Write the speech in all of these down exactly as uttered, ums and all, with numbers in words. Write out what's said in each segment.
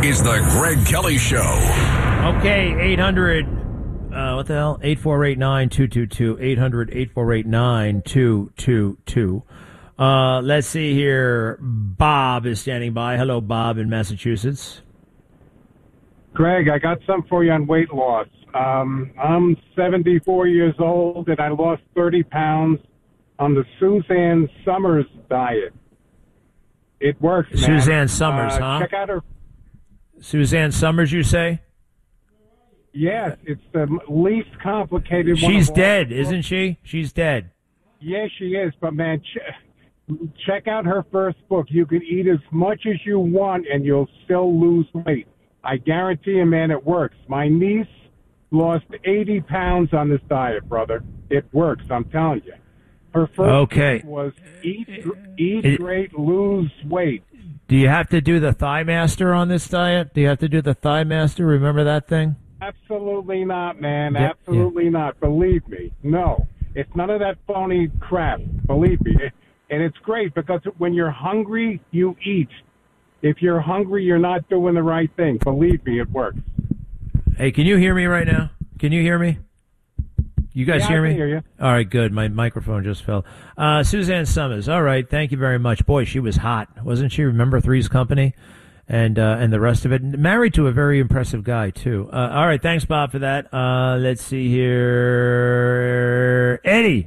is the Greg Kelly Show. Okay, eight hundred, uh, what the hell? eight four eight nine two two two. eight hundred eight four eight nine two two two. Uh, let's see here. Bob is standing by. Hello, Bob in Massachusetts. Greg, I got some for you on weight loss. Um, I'm seventy-four years old, and I lost thirty pounds on the Suzanne Summers diet. It works, man. Suzanne Summers, uh, huh? Check out her. Suzanne Summers, you say? Yes, it's the least complicated one. She's of all. dead, isn't she? She's dead. Yes, she is. But, man, ch- check out her first book. You can eat as much as you want, and you'll still lose weight. I guarantee you, man, it works. My niece lost eighty pounds on this diet, brother. It works, I'm telling you. Her first okay. book was eat, eat it, great, lose weight. Do you have to do the Thigh Master on this diet? Do you have to do the Thigh Master? Remember that thing? Absolutely not, man. Yeah, Absolutely yeah. not. Believe me. No. It's none of that phony crap. Believe me. And it's great because when you're hungry, you eat. If you're hungry, you're not doing the right thing. Believe me, it works. Hey, can you hear me right now? Can you hear me? You guys yeah, hear I me? can hear you. All right, good. My microphone just fell. Uh, Suzanne Summers. All right, thank you very much. Boy, she was hot, wasn't she? Remember Three's Company, and uh, and the rest of it. Married to a very impressive guy too. Uh, all right, thanks, Bob, for that. Uh, let's see here, Eddie.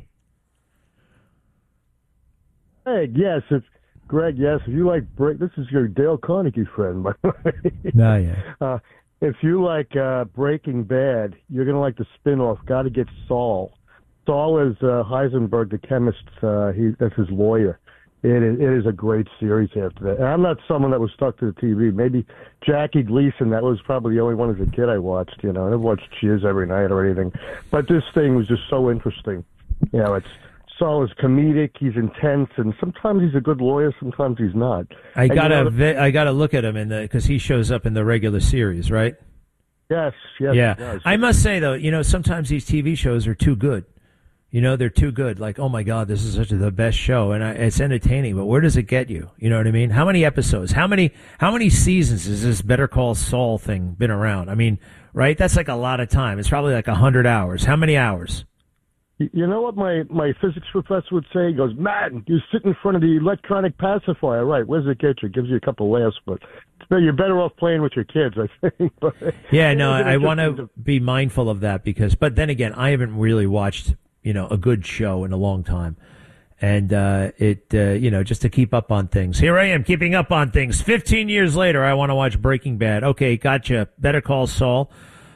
Hey, yes, it's Greg. Yes, if you like break, this is your Dale Carnegie friend, by the way. No, yeah. Uh, If you like uh, Breaking Bad, you're going to like the spin-off. Got to get Saul. Saul is uh, Heisenberg, the chemist. Uh, he That's his lawyer. It is, it is a great series after that. And I'm not someone that was stuck to the T V. Maybe Jackie Gleason, that was probably the only one as a kid I watched. You know, I never watched Cheers every night or anything. But this thing was just so interesting. You know, it's Saul is comedic, he's intense, and sometimes he's a good lawyer, sometimes he's not. I and gotta, you know, vi- I gotta look at him in the because he shows up in the regular series, right? Yes, yes. Yeah, I must say though, you know, sometimes these T V shows are too good. You know, they're too good. Like, oh my God, this is such a, the best show, and I, it's entertaining. But where does it get you? You know what I mean? How many episodes? How many? How many seasons has this Better Call Saul thing been around? I mean, right? That's like a lot of time. It's probably like a hundred hours. How many hours? You know what my, my physics professor would say? He goes, man, you sit in front of the electronic pacifier. Right, where does it get you? It gives you a couple laughs, but you're better off playing with your kids, I think. But, yeah, no, I want to be mindful of that because, but then again, I haven't really watched, you know, a good show in a long time. And uh, it, uh, you know, just to keep up on things. Here I am keeping up on things. fifteen years later, I want to watch Breaking Bad. Okay, gotcha. Better Call Saul.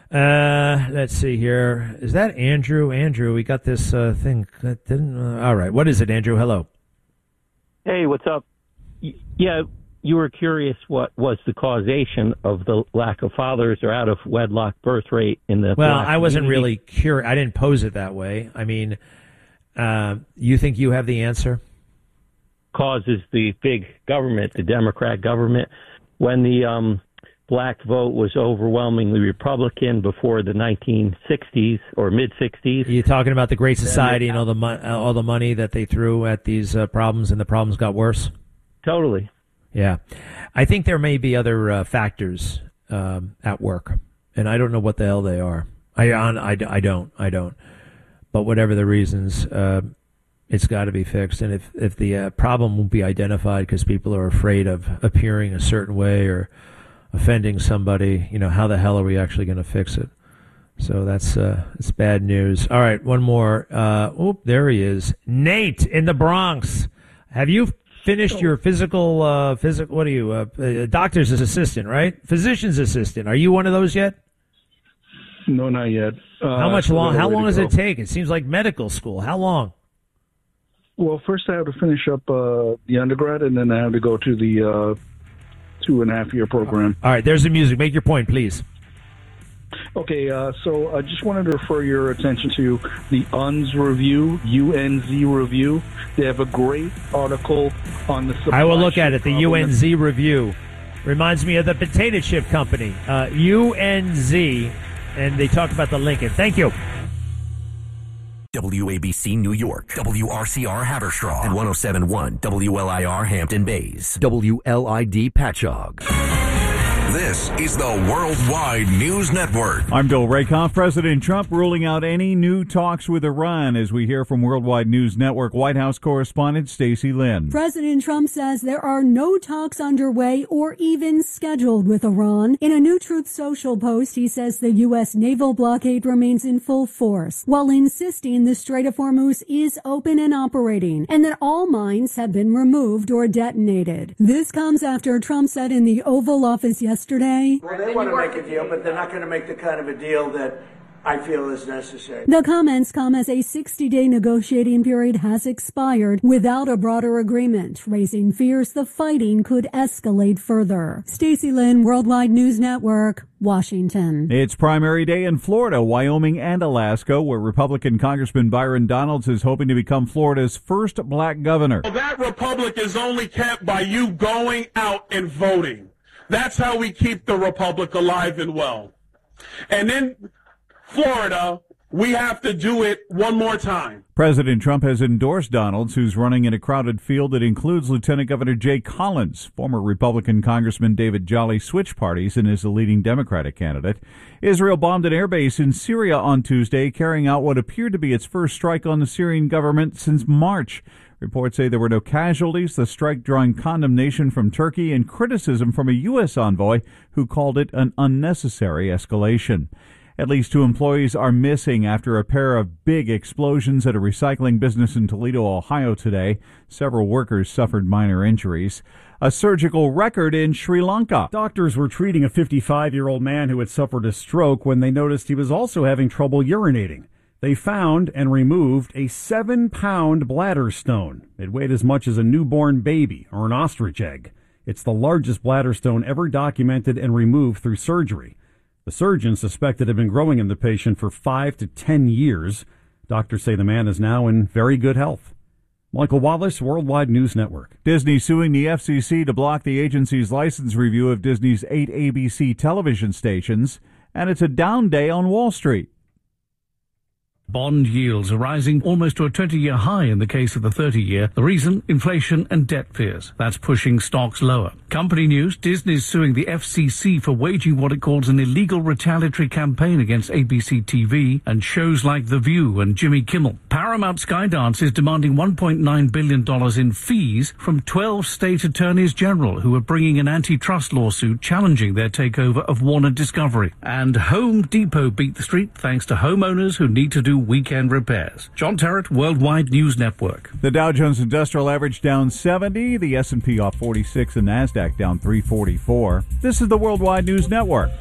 Uh, let's see here. Is that Andrew? Andrew, we got this uh, thing. That didn't. Uh, all right. What is it, Andrew? Hello. Hey, what's up? Y- yeah, you were curious what was the causation of the lack of fathers or out of wedlock birth rate in the. Well, black I wasn't community. really curious. I didn't pose it that way. I mean, uh, you think you have the answer? Causes the big government, the Democrat government, when the um. black vote was overwhelmingly Republican before the nineteen sixties or mid-sixties. Are you talking about the Great Society and all the mo- all the money that they threw at these uh, problems, and the problems got worse? Totally. Yeah. I think there may be other uh, factors um, at work, and I don't know what the hell they are. I, I, I don't. I don't. But whatever the reasons, uh, it's got to be fixed. And if, if the uh, problem won't be identified because people are afraid of appearing a certain way or offending somebody, you know, how the hell are we actually going to fix it? So that's uh, it's bad news. All right, one more. Uh, oop, there he is, Nate in the Bronx. Have you finished your physical, uh, physical? What are you, uh, uh, doctor's assistant, right? Physician's assistant. Are you one of those yet? No, not yet. Uh, how much long? How long does go. it take? It seems like medical school. How long? Well, first I have to finish up uh, the undergrad, and then I have to go to the uh, two and a half year program. All right, there's the music. Make your point, please. Okay, uh, so I just wanted to refer your attention to the U N Z Review, U N Z Review. They have a great article on the supply I will look at it. The problem. U N Z Review reminds me of the potato chip company, uh, U N Z, and they talk about the Lincoln. Thank you. W A B C New York, W R C R Haverstraw, and one oh seven point one W L I R Hampton Bays, W L I D Patchogue. This is the Worldwide News Network. I'm Bill Rakoff. President Trump ruling out any new talks with Iran as we hear from Worldwide News Network White House correspondent Stacey Lynn. President Trump says there are no talks underway or even scheduled with Iran. In a new Truth Social post, he says the U S naval blockade remains in full force, while insisting the Strait of Hormuz is open and operating, and that all mines have been removed or detonated. This comes after Trump said in the Oval Office yesterday, Well, they want to make a deal, but they're not going to make the kind of a deal that I feel is necessary. The comments come as a sixty-day negotiating period has expired without a broader agreement, raising fears the fighting could escalate further. Stacey Lynn, Worldwide News Network, Washington. It's primary day in Florida, Wyoming, and Alaska, where Republican Congressman Byron Donalds is hoping to become Florida's first black governor. Well, that republic is only kept by you going out and voting. That's how we keep the republic alive and well. And in Florida, we have to do it one more time. President Trump has endorsed Donalds, who's running in a crowded field that includes Lieutenant Governor Jay Collins. Former Republican Congressman David Jolly switched parties and is the leading Democratic candidate. Israel bombed an airbase in Syria on Tuesday, carrying out what appeared to be its first strike on the Syrian government since March. Reports say there were no casualties, the strike drawing condemnation from Turkey and criticism from a U S envoy who called it an unnecessary escalation. At least two employees are missing after a pair of big explosions at a recycling business in Toledo, Ohio today. Several workers suffered minor injuries. A surgical record in Sri Lanka. Doctors were treating a fifty-five-year-old man who had suffered a stroke when they noticed he was also having trouble urinating. They found and removed a seven-pound bladder stone. It weighed as much as a newborn baby or an ostrich egg. It's the largest bladder stone ever documented and removed through surgery. The surgeon suspected it had been growing in the patient for five to ten years. Doctors say the man is now in very good health. Michael Wallace, Worldwide News Network. Disney suing the F C C to block the agency's license review of Disney's eight A B C television stations. And it's a down day on Wall Street. Bond yields are rising almost to a twenty-year high in the case of the thirty-year. The reason? Inflation and debt fears. That's pushing stocks lower. Company news, Disney's suing the F C C for waging what it calls an illegal retaliatory campaign against A B C T V and shows like The View and Jimmy Kimmel. Paramount Skydance is demanding one point nine billion dollars in fees from twelve state attorneys general who are bringing an antitrust lawsuit challenging their takeover of Warner Discovery. And Home Depot beat the street thanks to homeowners who need to do weekend repairs. John Terrett, Worldwide News Network. The Dow Jones Industrial Average down seventy, the S and P off forty-six, and NASDAQ down three forty-four. This is the Worldwide News Network.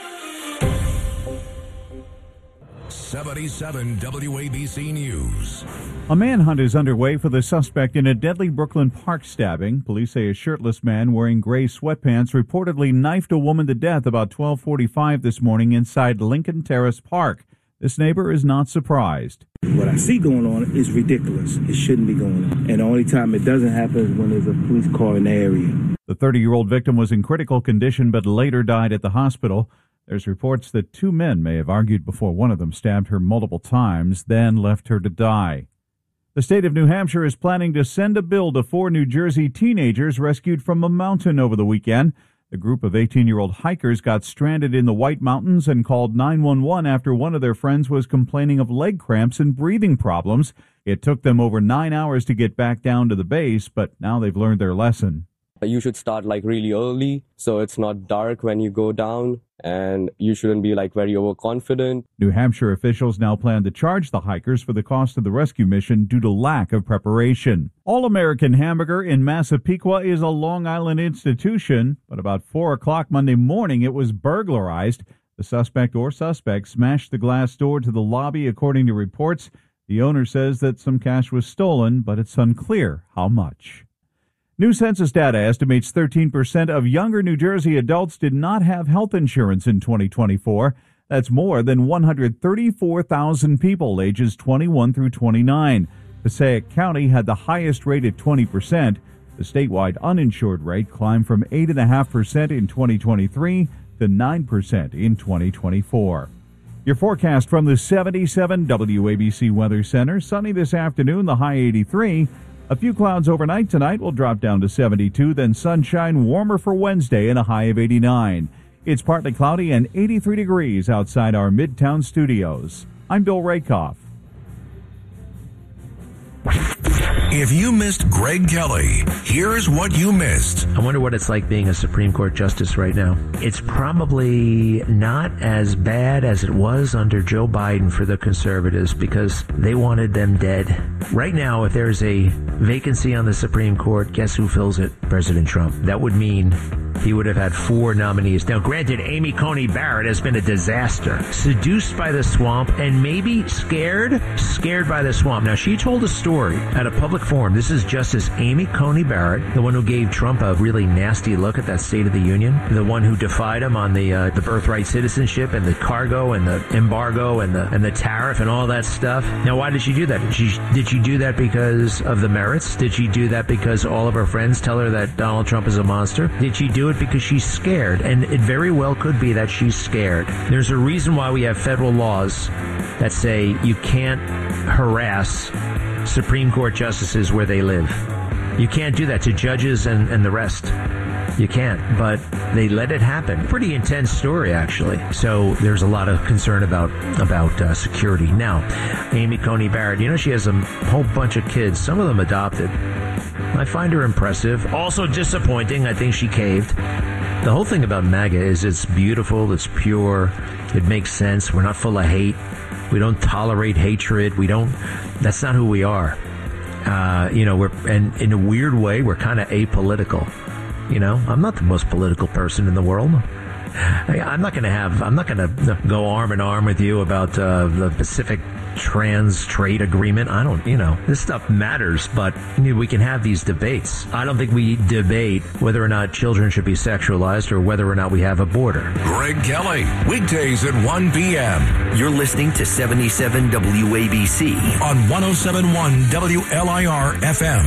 seventy-seven W A B C News. A manhunt is underway for the suspect in a deadly Brooklyn Park stabbing. Police say a shirtless man wearing gray sweatpants reportedly knifed a woman to death about twelve forty-five this morning inside Lincoln Terrace Park. This neighbor is not surprised. What I see going on is ridiculous. It shouldn't be going on. And the only time it doesn't happen is when there's a police car in the area. The thirty-year-old victim was in critical condition but later died at the hospital. There's reports that two men may have argued before one of them stabbed her multiple times, then left her to die. The state of New Hampshire is planning to send a bill to four New Jersey teenagers rescued from a mountain over the weekend. The group of eighteen-year-old hikers got stranded in the White Mountains and called nine one one after one of their friends was complaining of leg cramps and breathing problems. It took them over nine hours to get back down to the base, but now they've learned their lesson. You should start like really early so it's not dark when you go down, and you shouldn't be like very overconfident. New Hampshire officials now plan to charge the hikers for the cost of the rescue mission due to lack of preparation. All-American Hamburger in Massapequa is a Long Island institution, but about four o'clock Monday morning it was burglarized. The suspect or suspects smashed the glass door to the lobby, according to reports. The owner says that some cash was stolen, but it's unclear how much. New census data estimates thirteen percent of younger New Jersey adults did not have health insurance in twenty twenty-four. That's more than one hundred thirty-four thousand people ages twenty-one through twenty-nine. Passaic County had the highest rate at twenty percent. The statewide uninsured rate climbed from eight point five percent in twenty twenty-three to nine percent in twenty twenty-four. Your forecast from the seventy-seven W A B C Weather Center. Sunny this afternoon, the high eighty-three. A few clouds overnight tonight will drop down to seventy-two, then sunshine, warmer for Wednesday and a high of eighty-nine. It's partly cloudy and eighty-three degrees outside our Midtown studios. I'm Bill Rakoff. If you missed Greg Kelly, here's what you missed. I wonder what it's like being a Supreme Court justice right now. It's probably not as bad as it was under Joe Biden for the conservatives because they wanted them dead. Right now, if there's a vacancy on the Supreme Court, guess who fills it? President Trump. That would mean he would have had four nominees. Now, granted, Amy Coney Barrett has been a disaster. Seduced by the swamp and maybe scared, scared by the swamp. Now, she told a story at a public forum. This is Justice Amy Coney Barrett, the one who gave Trump a really nasty look at that State of the Union, the one who defied him on the uh, the birthright citizenship and the cargo and the embargo and the and the tariff and all that stuff. Now, why did she do that? Did she, did she do that because of the merits? Did she do that because all of her friends tell her that Donald Trump is a monster? Did she do it because she's scared? And it very well could be that she's scared. There's a reason why we have federal laws that say you can't harass Supreme Court justices where they live. You can't do that to judges and, and the rest. You can't, but they let it happen. Pretty intense story, actually. So there's a lot of concern about about uh, security. Now, Amy Coney Barrett, you know, she has a whole bunch of kids, some of them adopted. I find her impressive. Also disappointing. I think she caved. The whole thing about MAGA is it's beautiful, it's pure, it makes sense. We're not full of hate. We don't tolerate hatred. We don't, that's not who we are. Uh, you know, we're, and in a weird way, we're kind of apolitical. You know, I'm not the most political person in the world. I, I'm not going to have, I'm not going to go arm in arm with you about uh, the Pacific Trans Trade Agreement. I don't, you know, this stuff matters, but you know, we can have these debates. I don't think we debate whether or not children should be sexualized or whether or not we have a border. Greg Kelly, weekdays at one p.m. You're listening to seventy-seven W A B C on one oh seven point one W L I R F M.